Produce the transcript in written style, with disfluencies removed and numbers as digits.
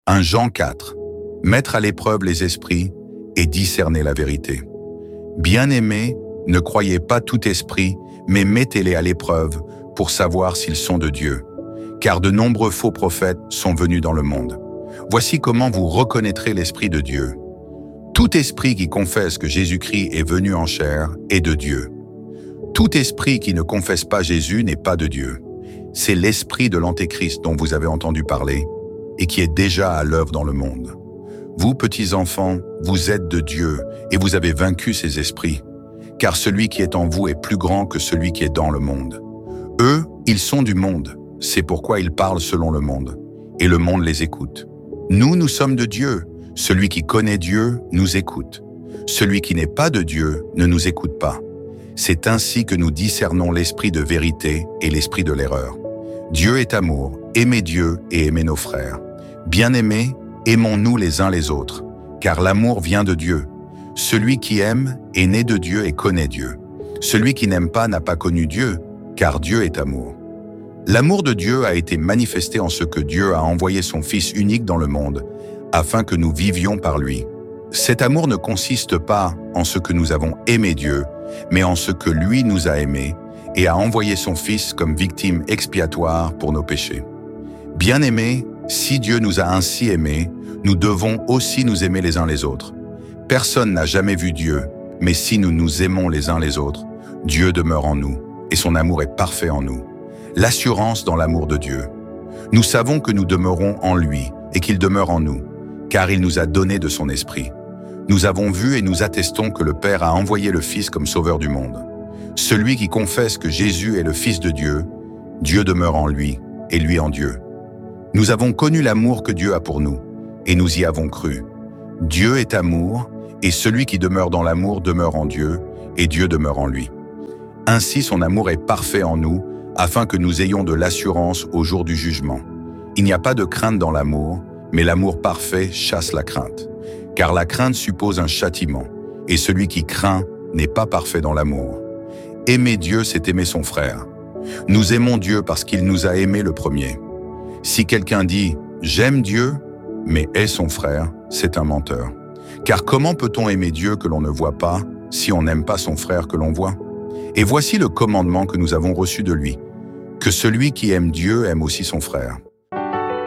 1 Jean 4. Mettre à l'épreuve les esprits et discerner la vérité. Bien-aimés, ne croyez pas tout esprit, mais mettez-les à l'épreuve pour savoir s'ils sont de Dieu. Car de nombreux faux prophètes sont venus dans le monde. Voici comment vous reconnaîtrez l'Esprit de Dieu. Tout esprit qui confesse que Jésus-Christ est venu en chair est de Dieu. Tout esprit qui ne confesse pas Jésus n'est pas de Dieu. C'est l'esprit de l'Antéchrist dont vous avez entendu parler et qui est déjà à l'œuvre dans le monde. Vous, petits enfants, vous êtes de Dieu et vous avez vaincu ces esprits, car celui qui est en vous est plus grand que celui qui est dans le monde. Eux, ils sont du monde, c'est pourquoi ils parlent selon le monde, et le monde les écoute. Nous sommes de Dieu. Celui qui connaît Dieu nous écoute. Celui qui n'est pas de Dieu ne nous écoute pas. C'est ainsi que nous discernons l'esprit de vérité et l'esprit de l'erreur. Dieu est amour, aimez Dieu et aimez nos frères. Bien-aimés, aimons-nous les uns les autres, car l'amour vient de Dieu. Celui qui aime est né de Dieu et connaît Dieu. Celui qui n'aime pas n'a pas connu Dieu, car Dieu est amour. L'amour de Dieu a été manifesté en ce que Dieu a envoyé son Fils unique dans le monde, afin que nous vivions par lui. Cet amour ne consiste pas en ce que nous avons aimé Dieu, mais en ce que lui nous a aimés et a envoyé son Fils comme victime expiatoire pour nos péchés. Bien-aimés, si Dieu nous a ainsi aimés, nous devons aussi nous aimer les uns les autres. Personne n'a jamais vu Dieu, mais si nous nous aimons les uns les autres, Dieu demeure en nous et son amour est parfait en nous. L'assurance dans l'amour de Dieu. Nous savons que nous demeurons en lui et qu'il demeure en nous, car il nous a donné de son esprit. Nous avons vu et nous attestons que le Père a envoyé le Fils comme sauveur du monde. Celui qui confesse que Jésus est le Fils de Dieu, Dieu demeure en lui et lui en Dieu. Nous avons connu l'amour que Dieu a pour nous, et nous y avons cru. Dieu est amour, et celui qui demeure dans l'amour demeure en Dieu, et Dieu demeure en lui. Ainsi son amour est parfait en nous, afin que nous ayons de l'assurance au jour du jugement. Il n'y a pas de crainte dans l'amour, mais l'amour parfait chasse la crainte. Car la crainte suppose un châtiment, et celui qui craint n'est pas parfait dans l'amour. Aimer Dieu, c'est aimer son frère. Nous aimons Dieu parce qu'il nous a aimés le premier. Si quelqu'un dit « j'aime Dieu », mais est son frère, c'est un menteur. Car comment peut-on aimer Dieu que l'on ne voit pas si on n'aime pas son frère que l'on voit? Et voici le commandement que nous avons reçu de lui, que celui qui aime Dieu aime aussi son frère.